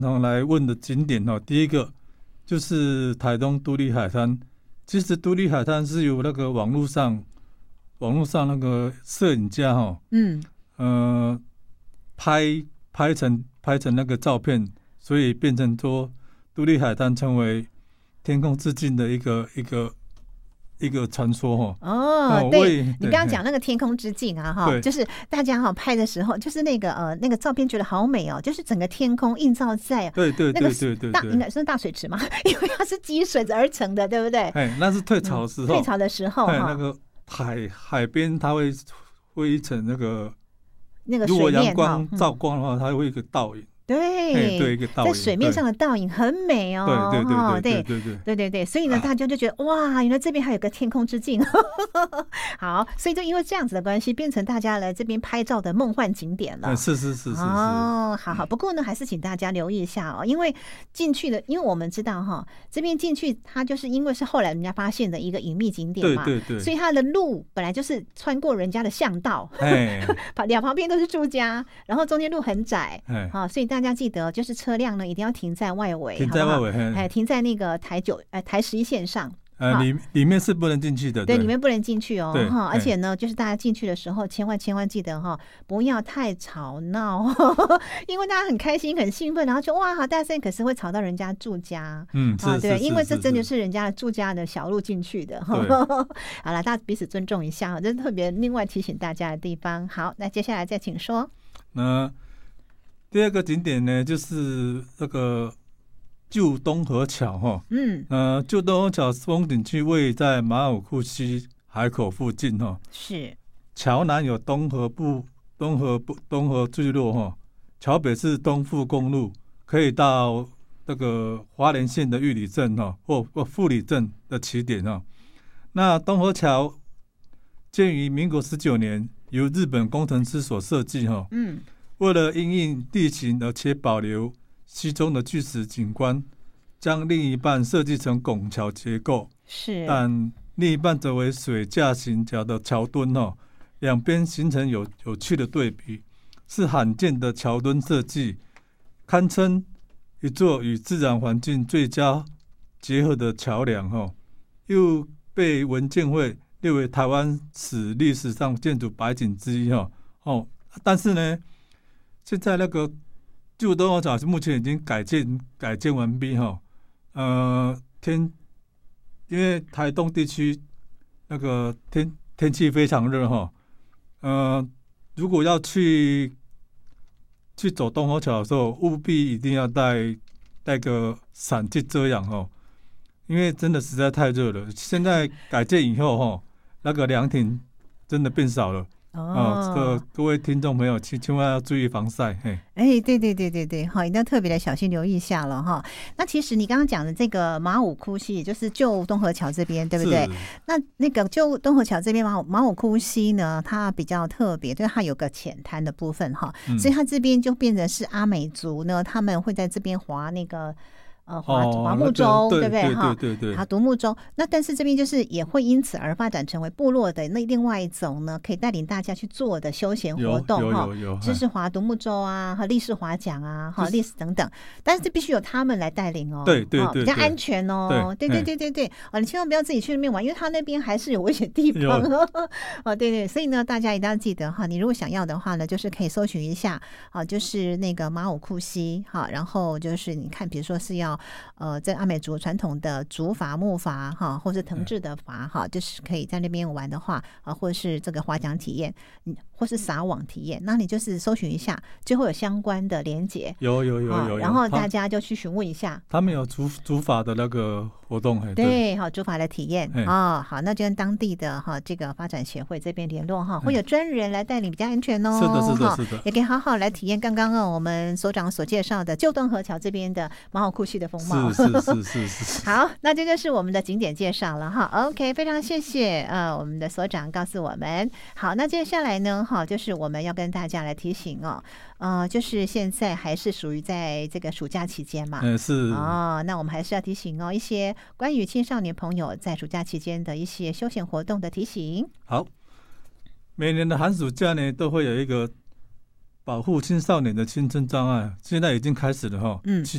然后来问的景点第一个就是台东都立海滩。其实都立海滩是由那个网络上那个摄影家拍成那个照片，所以变成说都立海滩成为天空之镜的一个传说对，你刚刚讲那个天空之镜啊就是大家拍的时候，就是那个照片觉得好美哦，就是整个天空映照在那个应该是大水池嘛，因为它是积水而成的，对不对？ 那是退潮的时候， 退潮的时候那个海边它会一层那个如果阳光照光的话，它会有一个倒影。 对， 一个倒影在水面上的倒影很美哦。对，所以呢，大家就觉得哇，原来这边还有个天空之镜。好，所以就因为这样子的关系，变成大家来这边拍照的梦幻景点了。 是好。不过呢，还是请大家留意一下因为进去的，因为我们知道这边进去，它就是因为是后来人家发现的一个隐秘景点嘛， 对， 所以它的路本来就是穿过人家的巷道，两旁边都是住家，然后中间路很窄，所以大家记得，就是车辆呢一定要停在外围，停在那个台11线上。 里面是不能进去的， 对，里面不能进去而且呢，就是大家进去的时候，千万记得不要太吵闹，因为大家很开心、很兴奋，然后就哇好大声，可是会吵到人家住家。对，因为这真的是人家住家的小路进去的。好了，大家彼此尊重一下，这是特别另外提醒大家的地方。好，那接下来再请说。 第二个景点呢，就是那个旧东河桥旧东河桥风景区位在马尔库溪海口附近是桥南有东河聚落桥北是东富公路，可以到那个花莲县的玉里镇或富里镇的起点那东河桥建于民国19年，由日本工程师所设计为了因应地形而且保留溪中的巨石景观，将另一半设计成拱桥结构，但另一半则为水架型桥的桥墩两边形成有趣的对比，是罕见的桥墩设计，堪称一座与自然环境最佳结合的桥梁又被文建会列为台湾历史上建筑100景之一但是呢，现在那个旧东河桥目前已经改建完毕因为台东地区那个天气非常热如果要去走东河桥的时候，务必一定要带个伞去遮阳因为真的实在太热了。现在改建以后那个凉亭真的变少了。各位听众朋友千万要注意防晒。 对，好，一定要特别的小心留意一下了那其实你刚刚讲的这个马武窟溪，也就是旧东河桥这边，对不对？那个旧东河桥这边马武窟溪呢，它比较特别，就是它有个浅滩的部分所以它这边就变成是阿美族呢，他们会在这边划那个划木舟，对不对？ 对， 独木舟。那但是这边就是也会因此而发展成为部落的那另外一种呢，可以带领大家去做的休闲活动就是划独木舟和立式划桨立式等等。但是这必须由他们来带领对， 比较安全对。你千万不要自己去那边玩，因为他那边还是有危险地方对，所以呢，大家一定要记得你如果想要的话呢，就是可以搜寻一下就是那个马武窟溪然后就是你看，比如说是要在阿美族传统的竹筏、木筏或是藤制的筏就是可以在那边玩的话或者是这个划桨体验，或是撒网体验，那你就是搜寻一下，就会有相关的连结。 有， 然后大家就去询问一下， 他们有竹筏的那个活动。 对，竹筏的体验好，那就跟当地的这个发展协会这边联络会有专人来带领，比较安全是的， 也可以好好来体验刚刚我们所长所介绍的旧东河桥这边的马武窟溪的风貌。 是好，那这就是我们的景点介绍了OK， 非常谢谢我们的所长告诉我们。好，那接下来呢就是我们要跟大家来提醒就是现在还是属于在这个暑假期间嘛是那我们还是要提醒一些关于青少年朋友在暑假期间的一些休闲活动的提醒。 好，每年的寒暑假呢都会有一个保护青少年的青春障碍，现在已经开始了